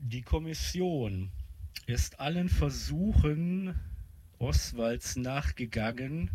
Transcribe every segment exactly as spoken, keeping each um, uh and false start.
Die Kommission ist allen Versuchen Oswalds nachgegangen,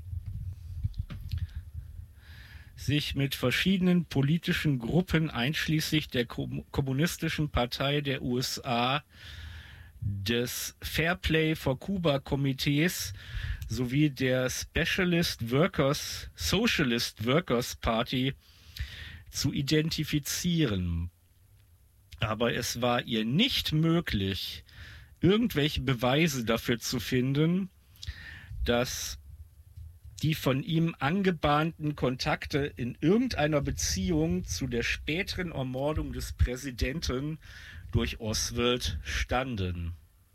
sich mit verschiedenen politischen Gruppen einschließlich der Kommunistischen Partei der U S A, des Fairplay for Cuba Komitees sowie der Specialist Workers, Socialist Workers Party zu identifizieren. Aber es war ihr nicht möglich, irgendwelche Beweise dafür zu finden, dass die von ihm angebahnten Kontakte in irgendeiner Beziehung zu der späteren Ermordung des Präsidenten durch Oswald standen.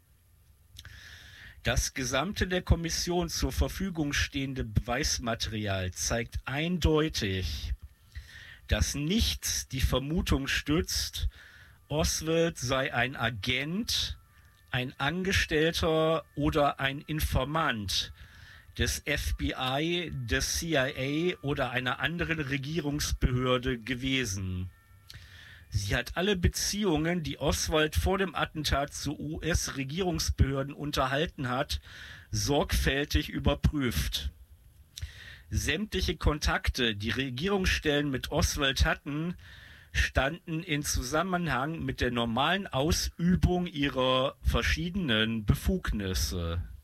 Das gesamte der Kommission zur Verfügung stehende Beweismaterial zeigt eindeutig, dass nichts die Vermutung stützt, Oswald sei ein Agent, ein Angestellter oder ein Informant des F B I, des C I A oder einer anderen Regierungsbehörde gewesen. Sie hat alle Beziehungen, die Oswald vor dem Attentat zu U S-Regierungsbehörden unterhalten hat, sorgfältig überprüft. Sämtliche Kontakte, die Regierungsstellen mit Oswald hatten, standen in Zusammenhang mit der normalen Ausübung ihrer verschiedenen Befugnisse.